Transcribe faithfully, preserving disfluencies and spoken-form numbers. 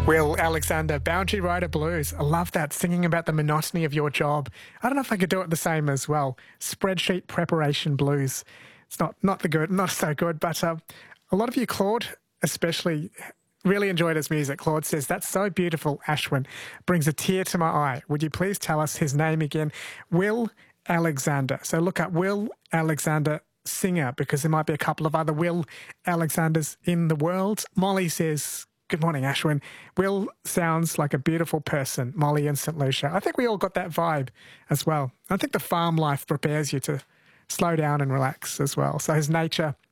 Will Alexander, Boundary Rider Blues. I love that, singing about the monotony of your job. I don't know if I could do it the same as well. Spreadsheet preparation blues. It's not not the good, not so good, but uh, a lot of you, Claude especially, really enjoyed his music. Claude says, "That's so beautiful, Ashwin. Brings a tear to my eye. Would you please tell us his name again?" Will Alexander. So look up Will Alexander singer, because there might be a couple of other Will Alexanders in the world. Molly says, "Good morning, Ashwin. Will sounds like a beautiful person." Molly in St Lucia. I think we all got that vibe as well. I think the farm life prepares you to slow down and relax as well. So his nature